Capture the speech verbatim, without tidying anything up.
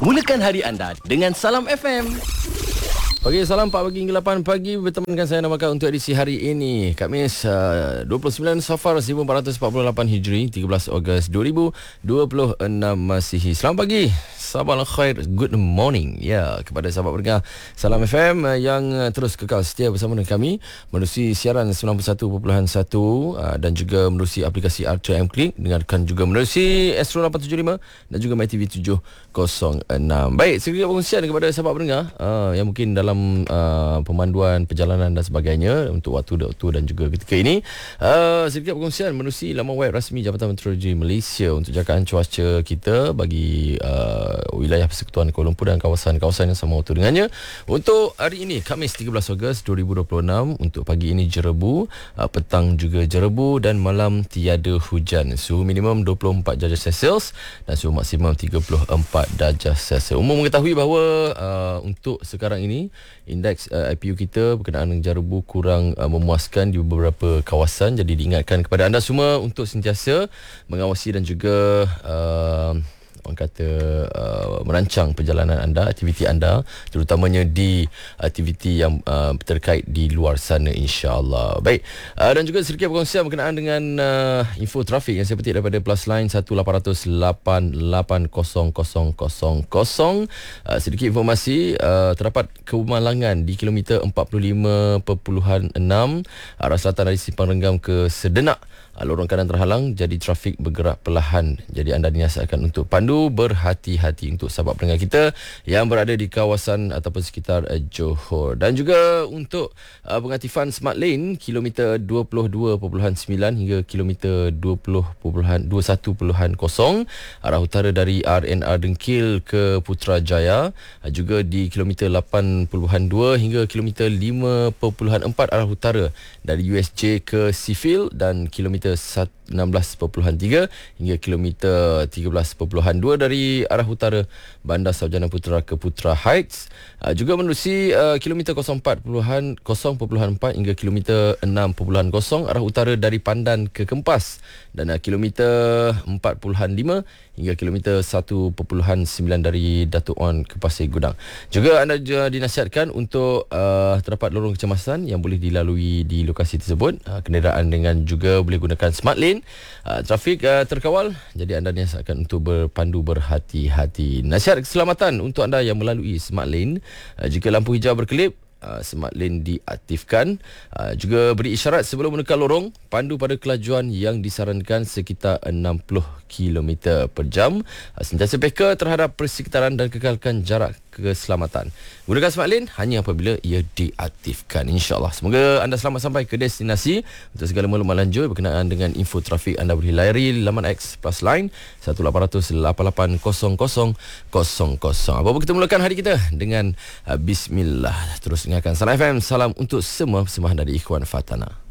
Mulakan hari anda dengan Salam F M. Pagi, salam empat pagi hingga lapan pagi. Bertemankan saya Namakan untuk edisi hari ini, Khamis uh, dua puluh sembilan Safar seribu empat ratus empat puluh lapan Hijri, tiga belas Ogos dua ribu dua puluh enam Masihi. Selamat pagi, sabah khair, good morning ya kepada sahabat pendengar Salam F M uh, yang uh, terus kekal setia bersama dengan kami menerusi siaran sembilan puluh satu perpuluhan satu uh, dan juga menerusi aplikasi R T M Click, dengarkan juga menerusi Astro lapan tujuh lima dan juga MyTV tujuh kosong enam. Baik, sedikit pengusian kepada sahabat pendengar uh, yang mungkin dalam Uh, pemanduan perjalanan dan sebagainya untuk waktu-waktu dan juga ketika ini, uh, sedikit perkongsian menerusi laman web rasmi Jabatan Meteorologi Malaysia untuk jakaan cuaca kita bagi uh, wilayah Persekutuan Kuala Lumpur dan kawasan-kawasan yang sama waktu dengannya. Untuk hari ini Khamis tiga belas Ogos dua ribu dua puluh enam, untuk pagi ini jerebu, uh, petang juga jerebu dan malam tiada hujan. Suhu minimum dua puluh empat darjah Celsius dan suhu maksimum tiga puluh empat darjah Celsius. Umum mengetahui bahawa uh, untuk sekarang ini indeks uh, I P U kita berkenaan dengan jerebu kurang uh, memuaskan di beberapa kawasan. Jadi diingatkan kepada anda semua untuk sentiasa mengawasi dan juga uh, orang kata uh, merancang perjalanan anda, aktiviti anda, terutamanya di aktiviti yang uh, terkait di luar sana, insya-Allah. Baik, uh, dan juga sedikit perkongsian berkenaan dengan uh, info trafik yang saya petik daripada plus line satu lapan kosong lapan lapan kosong kosong kosong kosong. Uh, sedikit informasi, uh, terdapat kemalangan di kilometer empat puluh lima perpuluhan enam arah selatan dari Simpang Renggam ke Sedenak. Lorong kanan terhalang, jadi trafik bergerak perlahan. Jadi anda dinasihatkan untuk pandu berhati-hati untuk sahabat pendengar kita yang berada di kawasan ataupun sekitar uh, Johor. Dan juga untuk uh, pengaktifan Smart Lane kilometer dua puluh dua perpuluhan sembilan hingga kilometer dua puluh perpuluhan dua puluh satu perpuluhan kosong arah utara dari R N R Dengkil ke Putrajaya, uh, juga di kilometer lapan perpuluhan dua hingga kilometer lima perpuluhan empat arah utara dari U S J ke Seafield, dan kilometer enam belas perpuluhan tiga hingga kilometer tiga belas perpuluhan dua dari arah utara Bandar Sarjana Putra ke Putra Heights, uh, juga menerusi uh, kilometer kosong empat perpuluhan empat hingga kilometer enam perpuluhan kosong arah utara dari Pandan ke Kempas, dan uh, kilometer empat perpuluhan lima hingga kilometer satu perpuluhan sembilan dari Datuk Wan ke Pasir Gudang. Juga anda juga dinasihatkan untuk uh, terdapat lorong kecemasan yang boleh dilalui di lokasi tersebut. Uh, kenderaan dengan juga boleh gunakan Smart Lane. Uh, trafik uh, terkawal, jadi anda dinasihatkan untuk berpandu berhati-hati. Nasihat keselamatan untuk anda yang melalui Smart Lane, uh, jika lampu hijau berkelip, Uh, Smart Lane diaktifkan. Uh, juga beri isyarat sebelum menekan lorong. Pandu pada kelajuan yang disarankan sekitar enam puluh kilometer per jam. Uh, sentiasa peka terhadap persekitaran dan kekalkan jarak keselamatan. Gunakan Smart Lane hanya apabila ia diaktifkan, insya-Allah. Semoga anda selamat sampai ke destinasi. Untuk segala maklumat lanjut berkenaan dengan info trafik, anda boleh layari laman X plus line satu lapan kosong lapan lapan kosong kosong kosong kosong. Apa-apa, kita mulakan hari kita dengan uh, bismillah. Terus dengarkan Salam F M. Salam untuk semua persembahan dari Ikhwan Fatana.